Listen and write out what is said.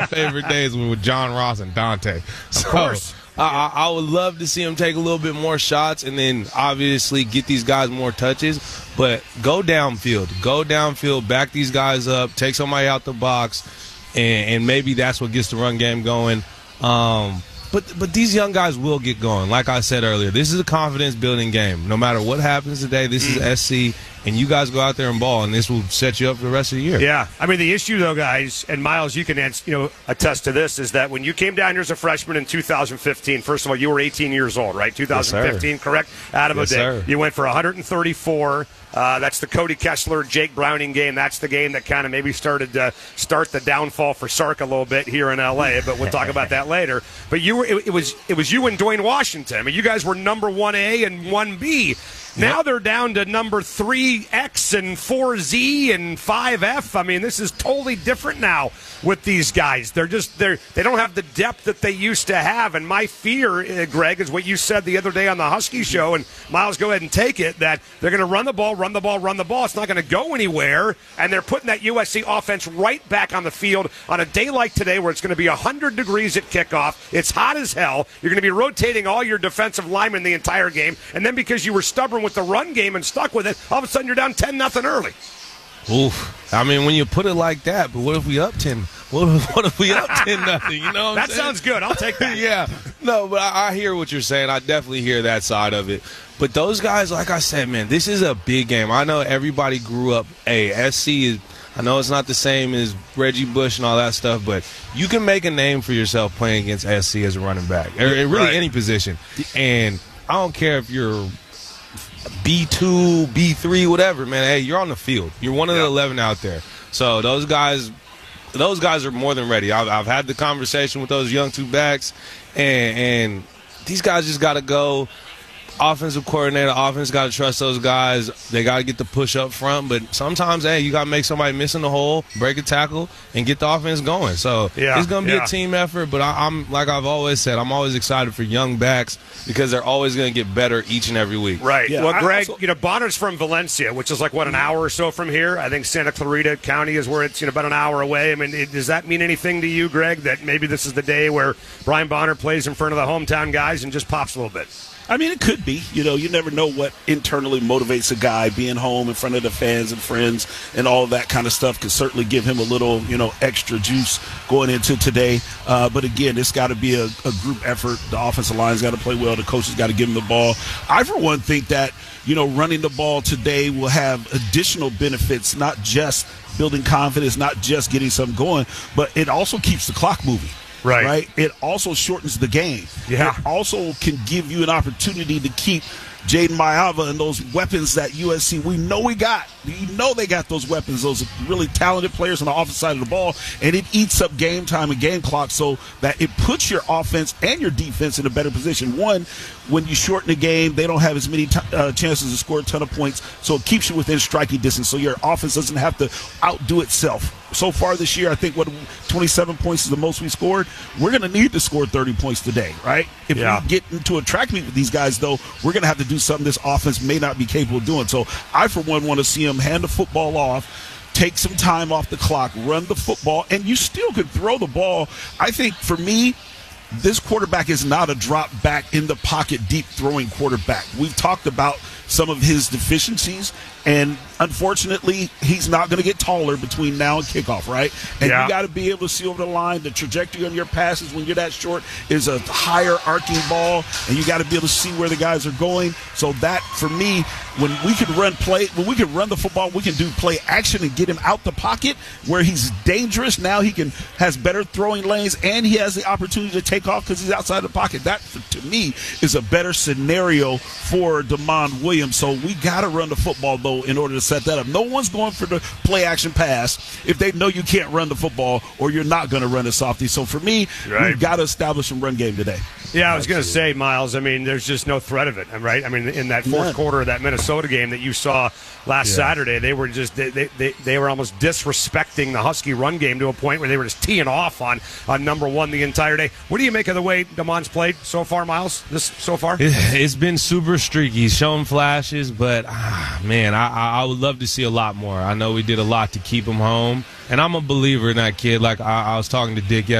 favorite days were with John Ross and Dante. So, of course. I would love to see him take a little bit more shots and then obviously get these guys more touches. But go downfield, back these guys up, take somebody out the box, and maybe that's what gets the run game going. But these young guys will get going. Like I said earlier, this is a confidence-building game. No matter what happens today, this is SC, and you guys go out there and ball, and this will set you up for the rest of the year. Yeah. I mean, the issue, though, guys, and Miles, you can attest to this, is that when you came down here as a freshman in 2015, first of all, you were 18 years old, right? 2015, yes, correct? Adam yes, O'Day. Sir. You went for 134. That's the Cody Kessler, Jake Browning game. That's the game that kind of maybe started to start the downfall for Sark a little bit here in L.A., but we'll talk about that later. But it was you and Dwayne Washington. I mean, you guys were number 1A and 1B. Now they're down to number 3X and 4Z and 5F. I mean, this is totally different now with these guys. They don't have the depth that they used to have. And my fear, Greg, is what you said the other day on the Husky show, and Miles, go ahead and take it, that they're going to run the ball. It's not going to go anywhere, and they're putting that USC offense right back on the field on a day like today where it's going to be 100 degrees at kickoff. It's hot as hell. You're going to be rotating all your defensive linemen the entire game, and then because you were stubborn with the run game and stuck with it, all of a sudden you're down 10-0 early. Oof. I mean, when you put it like that, but what if we up 10? What if we up 10-0? You know what I'm saying? That sounds good. I'll take that. Yeah. No, but I hear what you're saying. I definitely hear that side of it. But those guys, like I said, man, this is a big game. I know everybody grew up, SC is, I know it's not the same as Reggie Bush and all that stuff, but you can make a name for yourself playing against SC as a running back, or really any position. And I don't care if you're B2, B3, whatever, man. Hey, you're on the field. You're one of the 11 out there. So those guys are more than ready. I've had the conversation with those young two backs, and these guys just got to go. Offensive coordinator, offense got to trust those guys. They got to get the push up front. But sometimes, you got to make somebody miss in the hole, break a tackle, and get the offense going. So it's going to be a team effort. But I'm like I've always said, I'm always excited for young backs because they're always going to get better each and every week. Right. Yeah, well, Greg, Bonner's from Valencia, which is like, an hour or so from here? I think Santa Clarita County is where it's about an hour away. I mean, does that mean anything to you, Greg, that maybe this is the day where Brian Bonner plays in front of the hometown guys and just pops a little bit? I mean, it could be. You never know what internally motivates a guy. Being home in front of the fans and friends and all that kind of stuff could certainly give him a little, extra juice going into today. But again, it's got to be a group effort. The offensive line's got to play well. The coaches got to give him the ball. I, for one, think that, running the ball today will have additional benefits, not just building confidence, not just getting something going, but it also keeps the clock moving. Right. It also shortens the game. Yeah. It also can give you an opportunity to keep Jaden Maiava and those weapons that USC we know we got. You know they got those weapons, those really talented players on the offensive side of the ball, and it eats up game time and game clock so that it puts your offense and your defense in a better position. One, when you shorten the game, they don't have as many chances to score a ton of points, so it keeps you within striking distance so your offense doesn't have to outdo itself. So far this year, I think 27 points is the most we scored. We're going to need to score 30 points today, right? If we get into a track meet with these guys, though, we're going to have to do something this offense may not be capable of doing. So I, for one, want to see them hand the football off, take some time off the clock, run the football, and you still could throw the ball. I think, for me, this quarterback is not a drop back in the pocket, deep throwing quarterback. We've talked about some of his deficiencies, and unfortunately, he's not going to get taller between now and kickoff, right? And you got to be able to see over the line. The trajectory on your passes when you're that short is a higher arcing ball, and you got to be able to see where the guys are going. So that, for me, when we can run the football, we can do play action and get him out the pocket where he's dangerous. Now he has better throwing lanes, and he has the opportunity to take off because he's outside the pocket. That, to me, is a better scenario for DeMond Williams. So we got to run the football, though, in order to set that up. No one's going for the play action pass if they know you can't run the football or you're not going to run a softie. So for me, we've got to establish a run game today. Yeah, I was going to say, Miles, I mean, there's just no threat of it, right? I mean, in that fourth quarter of that Minnesota game that you saw last Saturday, they were just they were almost disrespecting the Husky run game to a point where they were just teeing off on number one the entire day. What do you make of the way DeMond's played so far, Miles? So far, it's been super streaky. He's shown flashes, but man, I would love to see a lot more. I know we did a lot to keep him home, and I'm a believer in that kid. Like I was talking to Dick